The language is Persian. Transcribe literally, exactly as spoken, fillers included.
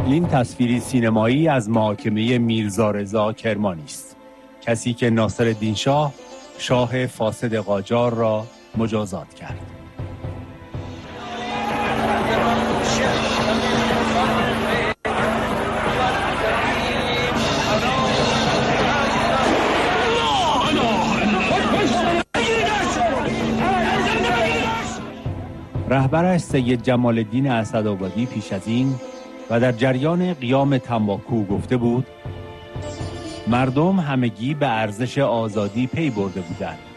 این تصویری سینمایی از محاکمه میرزا رضا کرمانی است، کسی که ناصرالدین شاه شاه فاسد قاجار را مجازات کرد. رهبرش سید جمال الدین اسدآبادی پیش از این و در جریان قیام تنباکو گفته بود: مردم همگی به ارزش آزادی پی برده بودند.